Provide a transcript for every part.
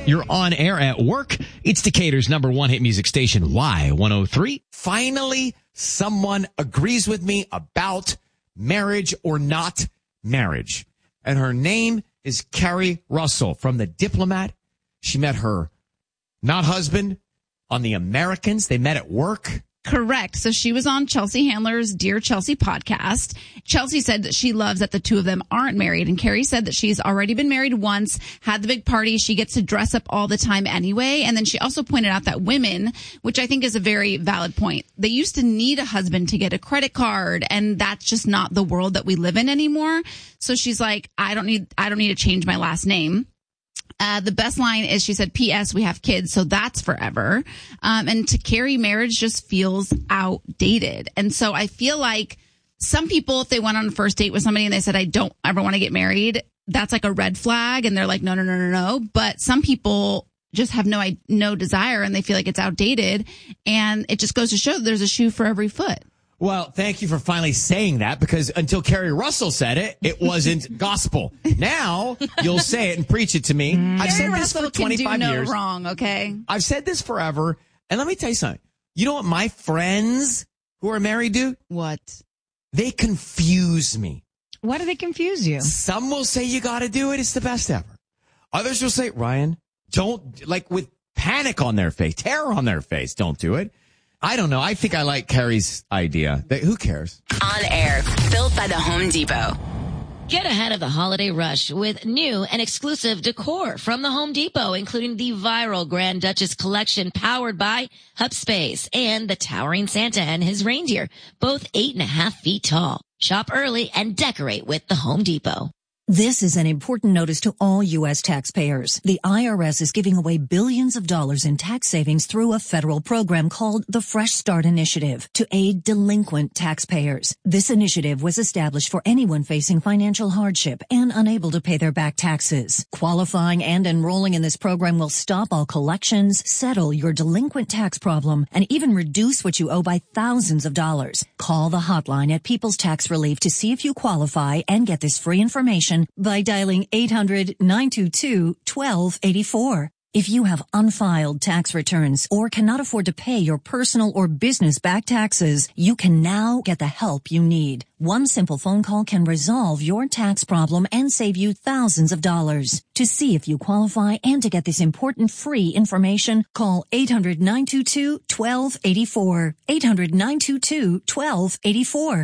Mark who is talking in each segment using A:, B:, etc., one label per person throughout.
A: You're on air at work. It's Decatur's #1 hit music station, Y103. Finally, someone agrees with me about marriage or not marriage. And her name is Carrie Russell from The Diplomat. She met her not husband on The Americans. They met at work.
B: Correct. So she was on Chelsea Handler's Dear Chelsea podcast. Chelsea said that she loves that the two of them aren't married. And Carrie said that she's already been married once, had the big party. She gets to dress up all the time anyway. And then she also pointed out that women, which I think is a very valid point, they used to need a husband to get a credit card. And that's just not the world that we live in anymore. So she's like, I don't need to change my last name. The best line is, she said, P.S. we have kids, so that's forever. And to Carrie, marriage just feels outdated. And so I feel like some people, if they went on a first date with somebody and they said, I don't ever want to get married, that's like a red flag. And they're like, no. But some people just have no desire and they feel like it's outdated. And it just goes to show that there's a shoe for every foot.
A: Well, thank you for finally saying that, because until Carrie Russell said it, it wasn't gospel. Now you'll say it and preach it to me. I've said this for 25
B: can do
A: years.
B: No wrong, okay?
A: I've said this forever. And let me tell you something. You know what my friends who are married do?
B: What?
A: They confuse me.
C: Why do they confuse you?
A: Some will say you got to do it. It's the best ever. Others will say, Ryan, don't, like with panic on their face, terror on their face, don't do it. I don't know. I think I like Carrie's idea. Who cares?
D: On air, built by the Home Depot.
E: Get ahead of the holiday rush with new and exclusive decor from the Home Depot, including the viral Grand Duchess collection powered by HubSpace and the towering Santa and his reindeer, both 8.5 feet tall. Shop early and decorate with the Home Depot.
F: This is an important notice to all U.S. taxpayers. The IRS is giving away billions of dollars in tax savings through a federal program called the Fresh Start Initiative to aid delinquent taxpayers. This initiative was established for anyone facing financial hardship and unable to pay their back taxes. Qualifying and enrolling in this program will stop all collections, settle your delinquent tax problem, and even reduce what you owe by thousands of dollars. Call the hotline at People's Tax Relief to see if you qualify and get this free information by dialing 800-922-1284. If you have unfiled tax returns or cannot afford to pay your personal or business back taxes, you can now get the help you need. One simple phone call can resolve your tax problem and save you thousands of dollars. To see if you qualify and to get this important free information, call 800-922-1284. 800-922-1284.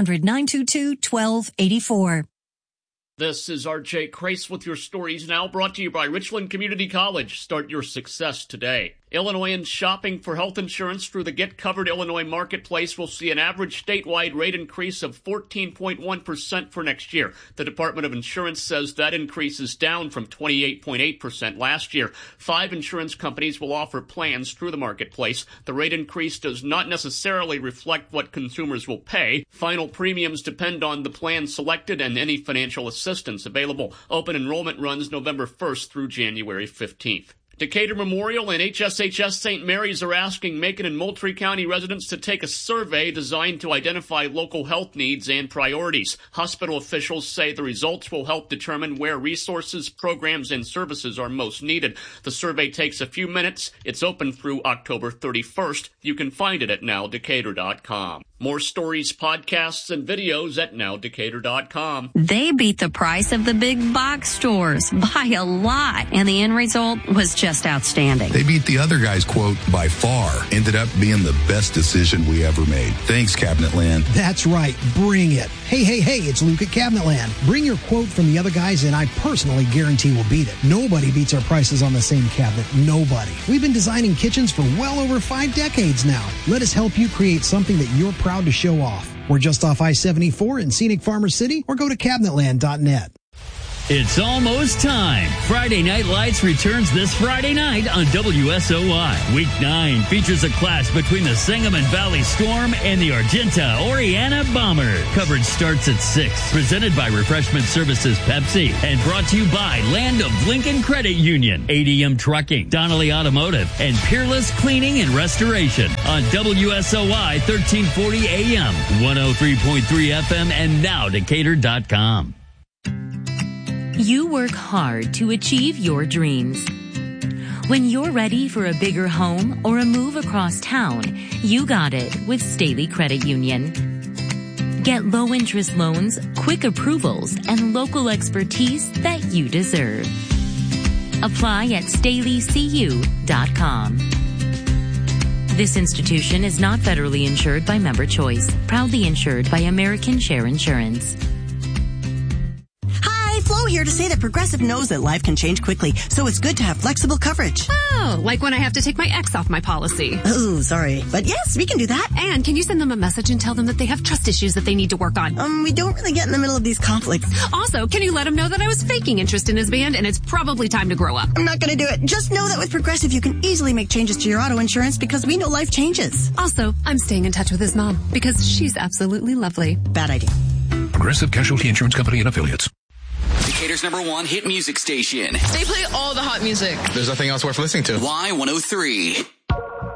F: 800-922-1284.
G: This is R.J. Crace with your stories now, brought to you by Richland Community College. Start your success today. Illinoisans shopping for health insurance through the Get Covered Illinois Marketplace will see an average statewide rate increase of 14.1% for next year. The Department of Insurance says that increase is down from 28.8% last year. 5 insurance companies will offer plans through the marketplace. The rate increase does not necessarily reflect what consumers will pay. Final premiums depend on the plan selected and any financial assistance available. Open enrollment runs November 1st through January 15th. Decatur Memorial and HSHS St. Mary's are asking Macon and Moultrie County residents to take a survey designed to identify local health needs and priorities. Hospital officials say the results will help determine where resources, programs, and services are most needed. The survey takes a few minutes. It's open through October 31st. You can find it at nowdecatur.com. More stories, podcasts, and videos at nowdecatur.com.
H: They beat the price of the big box stores by a lot, and the end result was just outstanding.
I: They beat the other guy's quote by far. Ended up being the best decision we ever made. Thanks, Cabinetland.
J: That's right. Bring it. Hey, it's Luke at Cabinetland. Bring your quote from the other guys, and I personally guarantee we'll beat it. Nobody beats our prices on the same cabinet. Nobody. We've been designing kitchens for well over 5 decades now. Let us help you create something that you're proud to show off. We're just off I-74 in scenic Farmer City, or go to cabinetland.net.
K: It's almost time. Friday Night Lights returns this Friday night on WSOY. Week 9 features a clash between the Sangamon Valley Storm and the Argenta Oriana Bombers. Coverage starts at 6. Presented by Refreshment Services Pepsi and brought to you by Land of Lincoln Credit Union, ADM Trucking, Donnelly Automotive, and Peerless Cleaning and Restoration on WSOY 1340 AM, 103.3 FM, and nowdecatur.com.
L: You work hard to achieve your dreams.
H: When you're ready for a bigger home or a move across town, you got it with Staley Credit Union. Get low-interest loans, quick approvals, and local expertise that you deserve. Apply at StaleyCU.com. This institution is not federally insured by Member Choice, proudly insured by American Share Insurance.
C: Flo here to say that Progressive knows that life can change quickly, so it's good to have flexible coverage.
L: Oh, like when I have to take my ex off my policy.
C: Oh, sorry. But yes, we can do that.
L: And can you send them a message and tell them that they have trust issues that they need to work on?
C: We don't really get in the middle of these conflicts.
L: Also, can you let him know that I was faking interest in his band and it's probably time to grow up?
C: I'm not going to do it. Just know that with Progressive, you can easily make changes to your auto insurance because we know life changes.
L: Also, I'm staying in touch with his mom because she's absolutely lovely.
C: Bad idea.
M: Progressive Casualty Insurance Company and Affiliates.
N: Decatur's #1 hit music station.
O: They play all the hot music.
P: There's nothing else worth listening to.
N: Y103.